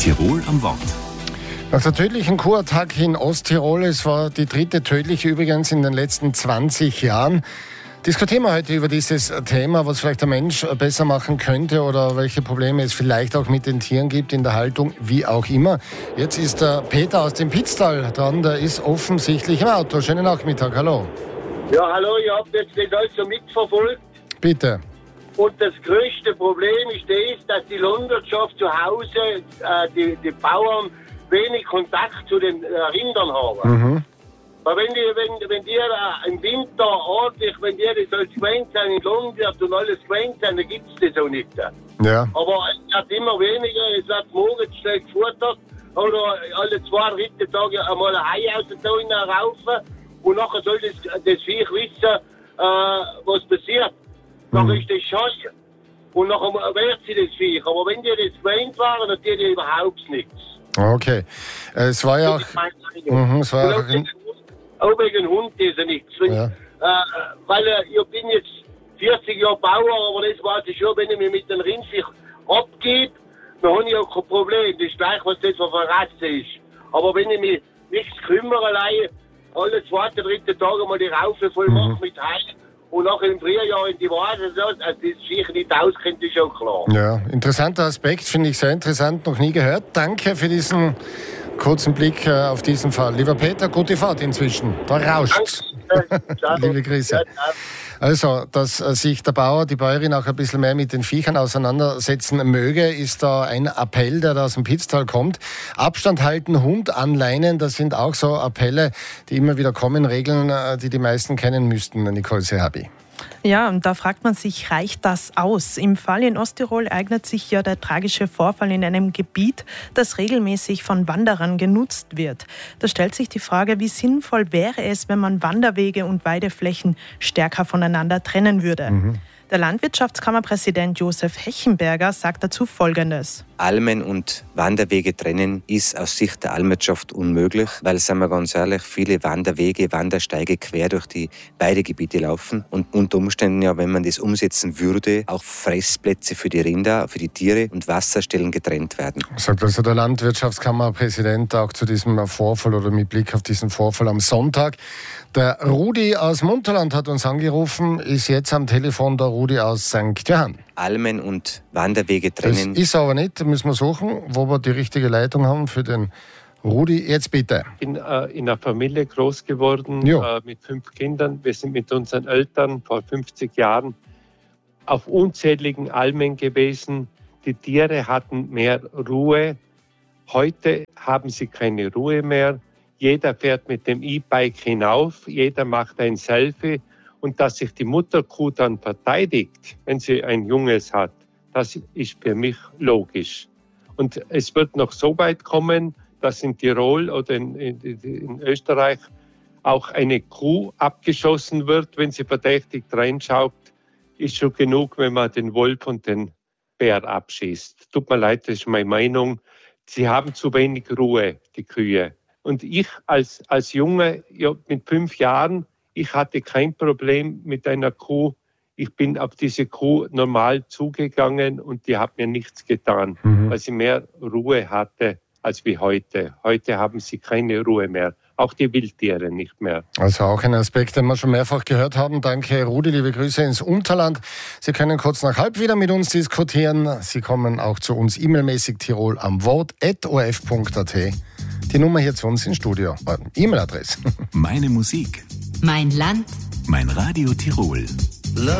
Tirol am Wort. Nach der tödlichen Kuhattacke in Osttirol, es war die dritte tödliche übrigens in den letzten 20 Jahren, diskutieren wir heute über dieses Thema, was vielleicht der Mensch besser machen könnte oder welche Probleme es vielleicht auch mit den Tieren gibt in der Haltung, wie auch immer. Jetzt ist der Peter aus dem Pitztal dran, der ist offensichtlich im Auto. Schönen Nachmittag, hallo. Ja, hallo, ich habe jetzt das also mitverfolgt. Bitte. Und das größte Problem ist das, dass die Landwirtschaft zu Hause, die Bauern, wenig Kontakt zu den Rindern haben. Mhm. Weil wenn die im Winter ordentlich, wenn die das als gewöhnt sind, in Landwirt und alles gewöhnt sind, dann gibt es das auch nicht. Ja. Aber es wird immer weniger, es wird morgens schnell gefuttert oder alle 2, 3 Tage einmal ein Ei aus der Tonne raufen und nachher soll das Viech wissen, was passiert. Dann ist das schade. Und nachher wehrt sie das Viech. Aber wenn die das gewöhnt waren, dann tut die überhaupt nichts. Okay. Es war ja auch... Auch wegen Hund ist ja nichts. Ja. Weil ich bin jetzt 40 Jahre Bauer, aber das weiß ich schon, wenn ich mich mit den Rindviech abgebe, dann habe ich auch kein Problem. Das ist gleich, was das für eine Rasse ist. Aber wenn ich mich nichts kümmere, allein alle 2, 3 Tage mal die Raufe voll mache mit Heu und nachher im Frühjahr in die Vase, also das Viech nicht auskennt, ist auch klar. Ja, interessanter Aspekt, finde ich sehr interessant, noch nie gehört. Danke für diesen kurzen Blick auf diesen Fall. Lieber Peter, gute Fahrt inzwischen. Da rauscht's. Liebe Grüße. Also, dass sich der Bauer, die Bäuerin auch ein bisschen mehr mit den Viechern auseinandersetzen möge, ist da ein Appell, der da aus dem Pitztal kommt. Abstand halten, Hund anleinen, das sind auch so Appelle, die immer wieder kommen, Regeln, die die meisten kennen müssten, Nicole Sehabi. Ja, und da fragt man sich, reicht das aus? Im Fall in Osttirol eignet sich ja der tragische Vorfall in einem Gebiet, das regelmäßig von Wanderern genutzt wird. Da stellt sich die Frage, wie sinnvoll wäre es, wenn man Wanderwege und Weideflächen stärker voneinander trennen würde. Der Landwirtschaftskammerpräsident Josef Hechenberger sagt dazu Folgendes. Almen und Wanderwege trennen ist aus Sicht der Almwirtschaft unmöglich, weil, sagen wir ganz ehrlich, viele Wanderwege, Wandersteige quer durch die Weidegebiete laufen und unter Umständen, ja, wenn man das umsetzen würde, auch Fressplätze für die Rinder, für die Tiere und Wasserstellen getrennt werden. Sagt also der Landwirtschaftskammerpräsident auch zu diesem Vorfall oder mit Blick auf diesen Vorfall am Sonntag. Der Rudi aus Munterland hat uns angerufen, ist jetzt am Telefon der Rudi aus St. Johann. Almen und Wanderwege trennen. Das ist aber nicht, da müssen wir suchen, wo wir die richtige Leitung haben für den Rudi. Jetzt bitte. Ich bin in einer Familie groß geworden mit 5 Kindern. Wir sind mit unseren Eltern vor 50 Jahren auf unzähligen Almen gewesen. Die Tiere hatten mehr Ruhe. Heute haben sie keine Ruhe mehr. Jeder fährt mit dem E-Bike hinauf, jeder macht ein Selfie und dass sich die Mutterkuh dann verteidigt, wenn sie ein Junges hat, das ist für mich logisch. Und es wird noch so weit kommen, dass in Tirol oder in Österreich auch eine Kuh abgeschossen wird, wenn sie verdächtigt reinschaut, ist schon genug, wenn man den Wolf und den Bär abschießt. Tut mir leid, das ist meine Meinung. Sie haben zu wenig Ruhe, die Kühe. Und ich als Junge, ja, mit 5 Jahren, ich hatte kein Problem mit einer Kuh. Ich bin auf diese Kuh normal zugegangen und die hat mir nichts getan, weil sie mehr Ruhe hatte als wie heute. Heute haben sie keine Ruhe mehr. Auch die Wildtiere nicht mehr. Also auch ein Aspekt, den wir schon mehrfach gehört haben. Danke, Rudi. Liebe Grüße ins Unterland. Sie können kurz nach halb wieder mit uns diskutieren. Sie kommen auch zu uns e-mailmäßig Tirol am Wort@orf.at. Die Nummer hier zu uns ins Studio. E-Mail-Adresse. Meine Musik. Mein Land. Mein Radio Tirol.